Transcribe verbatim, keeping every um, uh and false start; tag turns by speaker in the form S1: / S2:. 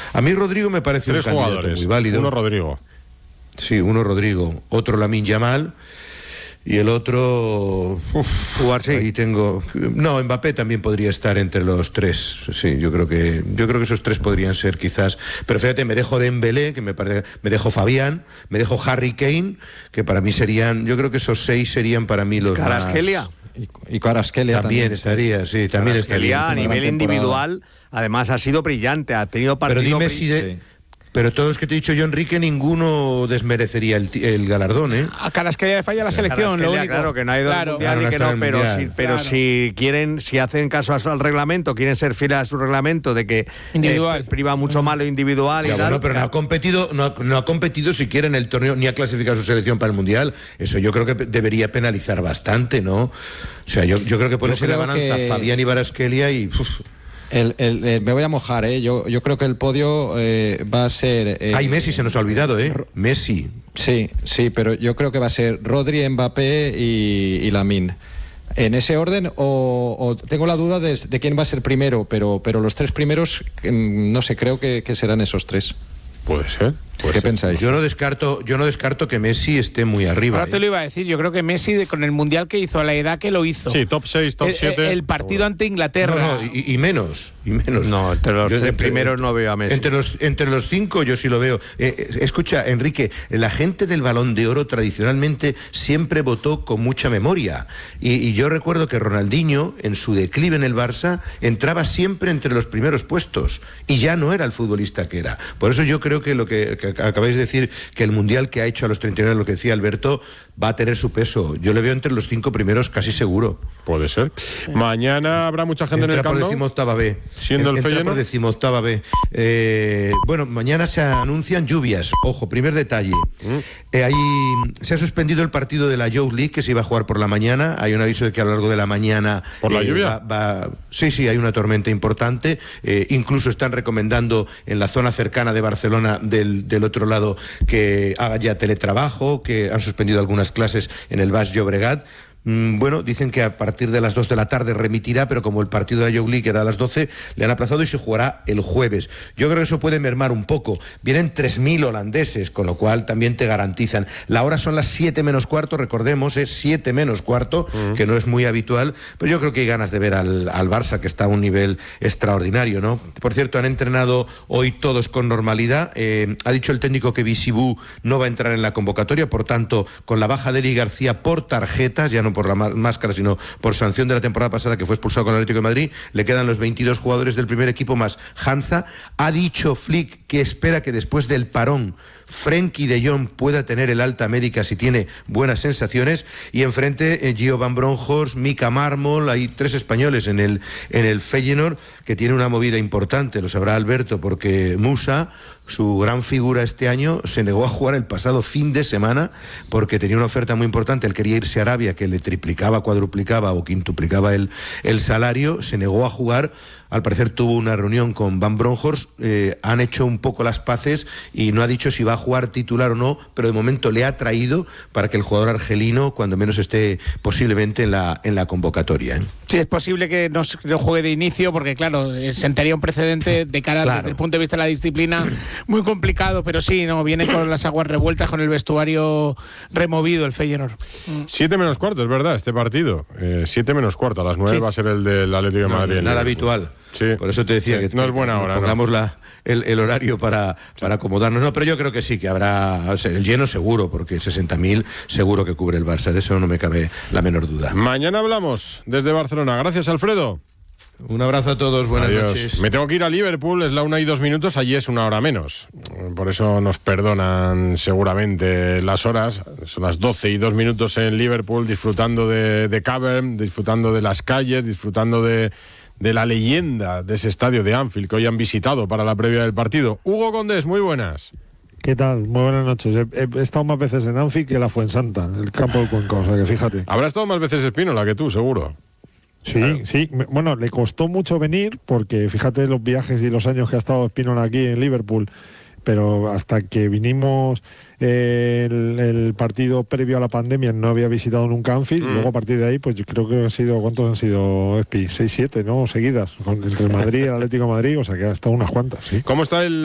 S1: A mí Rodrigo me parece
S2: Tres
S1: un candidato
S2: jugadores,
S1: muy válido.
S2: Uno Rodrigo.
S1: Sí, uno Rodrigo, otro Lamine Yamal y el otro...
S3: Jugar sí.
S1: Ahí tengo... No, Mbappé también podría estar entre los tres. Sí, yo creo que yo creo que esos tres podrían ser quizás... Pero fíjate, me dejo Dembélé, que me parece... Me dejo Fabián, me dejo Harry Kane, que para mí serían... Yo creo que esos seis serían para mí los
S3: Kvaratskhelia.
S1: más...
S4: Y, y Kvaratskhelia
S1: también,
S4: también
S1: estaría, sí, también estaría.
S3: A nivel individual, además ha sido brillante, ha tenido partido...
S1: Pero dime si de... Sí. Pero todos los que te he dicho yo, Enrique, ninguno desmerecería el, el galardón, ¿eh?
S5: A Kvaratskhelia le falla la selección, lo único.
S3: Claro, que no ha ido
S5: claro.
S3: al mundial
S1: Claro,
S3: y que
S1: no
S3: no, pero,
S1: mundial.
S3: si, pero
S5: Claro.
S3: si quieren, si hacen caso al reglamento, quieren ser fieles a su reglamento de que
S5: Individual.
S3: eh, priva mucho más lo individual y
S1: Ya,
S3: tal.
S1: bueno, pero no ha competido, no ha, no ha competido siquiera en el torneo, ni ha clasificado su selección para el mundial. Eso yo creo que debería penalizar bastante, ¿no? O sea, yo, yo creo que ponerse
S4: Yo
S1: la
S4: creo
S1: balanza
S4: que-
S1: Fabián y Kvaratskhelia y... uf.
S4: El, el, el- me voy a mojar, ¿eh? Yo, yo creo que el podio eh, va a ser... Eh,
S1: Ay, Messi se nos ha olvidado, ¿eh? Messi.
S4: Sí, sí, pero yo creo que va a ser Rodri, Mbappé y, y Lamine. ¿En ese orden? O, o tengo la duda de, de quién va a ser primero, pero, pero los tres primeros, mm, no sé, creo que, que serán esos tres.
S2: Puede ser. Puede
S4: ¿Qué
S2: ser.
S4: pensáis?
S1: Yo no descarto, yo no descarto que Messi esté muy arriba.
S5: Ahora te
S1: ¿eh?
S5: lo iba a decir, yo creo que Messi de- con el mundial que hizo, a la edad que lo hizo.
S2: Sí, top seis, top
S5: el,
S2: siete.
S5: el partido ante Inglaterra.
S1: No, no, y, y menos, y menos.
S3: No, entre los
S1: Yo-
S3: tres primeros no veo a Messi.
S1: Entre los, entre los cinco yo sí lo veo. Eh, eh, escucha, Enrique, la gente del Balón de Oro tradicionalmente siempre votó con mucha memoria. Y, y yo recuerdo que Ronaldinho, en su declive en el Barça, entraba siempre entre los primeros puestos. Y ya no era el futbolista que era. Por eso yo creo que lo que, que acabáis de decir, que el Mundial que ha hecho a los treinta y nueve, lo que decía Alberto, va a tener su peso. Yo le veo entre los cinco primeros casi seguro.
S2: Puede ser. Mañana habrá mucha gente en
S1: Entra
S2: el Camp
S1: por
S2: Nou.
S1: decimoctava B.
S2: Siendo el
S1: Entra
S2: Feyenoord.
S1: por decimoctava B. Eh, bueno, mañana se anuncian lluvias. Ojo, primer detalle.
S2: Mm.
S1: Eh, ahí se ha suspendido el partido de la Youth League que se iba a jugar por la mañana. Hay un aviso de que a lo largo de la mañana...
S2: ¿Por la lluvia?
S1: Va, va- sí, sí, hay una tormenta importante. Eh, incluso están recomendando en la zona cercana de Barcelona del, del otro lado que haga ya teletrabajo, que han suspendido algunas clases en el Baix Llobregat. Mm, Bueno, dicen que a partir de las dos de la tarde remitirá, pero como el partido de la Youth League era a las doce, le han aplazado y se jugará el jueves. Yo creo que eso puede mermar un poco. Vienen tres mil holandeses, con lo cual también te garantizan. La hora son las siete menos cuarto, recordemos, es siete menos cuarto, uh-huh. que no es muy habitual, pero yo creo que hay ganas de ver al, al Barça, que está a un nivel extraordinario, ¿no? Por cierto, han entrenado hoy todos con normalidad. Eh, ha dicho el técnico que Bisibú no va a entrar en la convocatoria, por tanto, con la baja de Eli García por tarjetas, ya no por la máscara, sino por sanción de la temporada pasada, que fue expulsado con el Atlético de Madrid, le quedan los veintidós jugadores del primer equipo más Hansa. Ha dicho Flick que espera que después del parón Frenkie de Jong pueda tener el alta médica si tiene buenas sensaciones, y enfrente eh, Gio Van Bronckhorst, Mika Marmol, hay tres españoles en el, en el Feyenoord, que tiene una movida importante, lo sabrá Alberto, porque Musa, su gran figura este año, se negó a jugar el pasado fin de semana porque tenía una oferta muy importante. Él quería irse a Arabia, que le triplicaba, cuadruplicaba o quintuplicaba el, el salario, se negó a jugar. Al parecer tuvo una reunión con Van Bronckhorst, eh, han hecho un poco las paces y no ha dicho si va a jugar titular o no, pero de momento le ha traído para que el jugador argelino, cuando menos esté posiblemente en la, en la convocatoria, ¿eh?
S5: Sí, es posible que no, no juegue de inicio, porque claro, sentaría un precedente de cara
S1: Claro.
S5: desde el punto de vista de la disciplina muy complicado, pero sí, no viene con las aguas revueltas, con el vestuario removido el Feyenoord.
S2: Siete menos cuarto, es verdad, este partido. Eh, siete menos cuarto, a las nueve
S1: Sí.
S2: va a ser el del Atlético de
S1: No,
S2: Madrid. en
S1: nada
S2: Liverpool.
S1: habitual.
S2: Sí.
S1: Por eso te decía
S2: Sí,
S1: que
S2: no es buena hora,
S1: pongamos
S2: ¿no?
S1: la, el, el horario para, para acomodarnos. No, pero yo creo que sí, que habrá, o sea, el lleno seguro, porque sesenta mil seguro que cubre el Barça, de eso no me cabe la menor duda.
S2: Mañana hablamos desde Barcelona. Gracias, Alfredo.
S1: Un abrazo a todos, buenas
S2: Adiós.
S1: noches.
S2: Me tengo que ir a Liverpool, es la una y dos minutos, allí es una hora menos. Por eso nos perdonan seguramente las horas. Son las doce y dos minutos en Liverpool, disfrutando de, de Cavern, disfrutando de las calles, disfrutando de, de la leyenda de ese estadio de Anfield que hoy han visitado para la previa del partido. Hugo Condés, muy buenas.
S6: ¿Qué tal? Muy buenas noches. He, he- he estado más veces en Anfield que en la Fuensanta, el campo del Cuenca, o sea que fíjate.
S2: Habrá estado más veces Espínola que tú, seguro.
S6: Sí,
S2: Claro.
S6: sí. Me- Bueno, le costó mucho venir porque fíjate los viajes y los años que ha estado Espínola aquí en Liverpool, pero hasta que vinimos eh, el, el partido previo a la pandemia no había visitado nunca Anfield.
S2: Mm.
S6: Luego a partir de ahí, pues yo creo que han sido, ¿cuántos han sido, Espi? seis siete, ¿no? Seguidas, con- entre el Madrid y el Atlético de Madrid, o sea que ha estado unas cuantas, sí.
S2: ¿Cómo está el